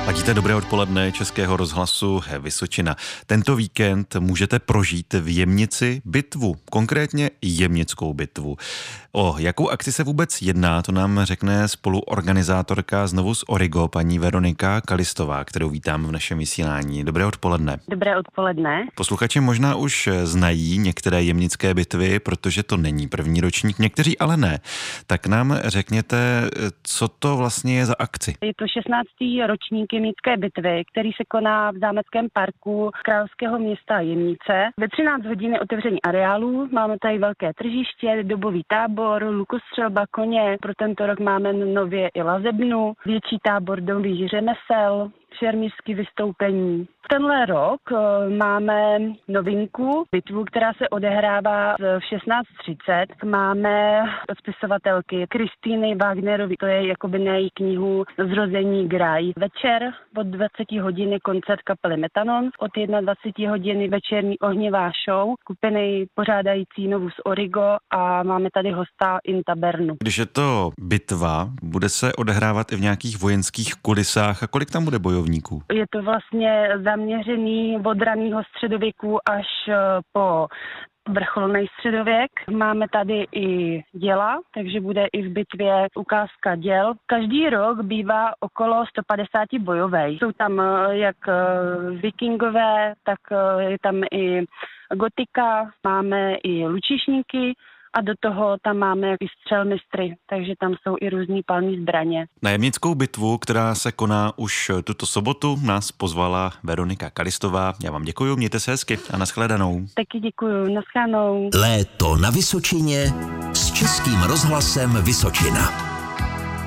Ladíte dobré odpoledne Českého rozhlasu Vysočina. Tento víkend můžete prožít v Jemnici bitvu, konkrétně Jemnickou bitvu. O jakou akci se vůbec jedná, to nám řekne spoluorganizátorka znovu z Origo, paní Veronika Kalistová, kterou vítám v našem vysílání. Dobré odpoledne. Dobré odpoledne. Posluchači možná už znají některé jemnické bitvy, protože to není první ročník, někteří ale ne. Tak nám řekněte, co to vlastně je za akci. Je to 16. ročník Jemnické bitvy, který se koná v zámeckém parku královského města Jemnice. Ve 13 hodin je otevření areálu, máme tady velké tržiště, dobový tábor, lukostřelba, koně. Pro tento rok máme nově i lazebnu, větší tábor dobových řemesel, šermířské vystoupení. Tenhle rok máme novinku, bitvu, která se odehrává v 16:30. Máme od spisovatelky Kristýny Wagnerovy, to je jakoby na její knihu Zrození Graj. Večer od 20 hodiny koncert kapely Metanon, od 21 hodiny večerní ohnivá show, skupiny pořádající Novus Origo a máme tady hosta in tabernu. Když je to bitva, bude se odehrávat i v nějakých vojenských kulisách a kolik tam bude bojovníků? Je to vlastně zaměřený od raného středověku až po vrcholný středověk. Máme tady i děla, takže bude i v bitvě ukázka děl. Každý rok bývá okolo 150 bojovej. Jsou tam jak vikingové, tak je tam i gotika, máme i lučišníky, a do toho tam máme i střelmistry, takže tam jsou i různý palný zbraně. Na Jemnickou bitvu, která se koná už tuto sobotu, nás pozvala Veronika Kalistová. Já vám děkuju, mějte se hezky a nashledanou. Taky děkuju, nashledanou. Léto na Vysočině s Českým rozhlasem Vysočina.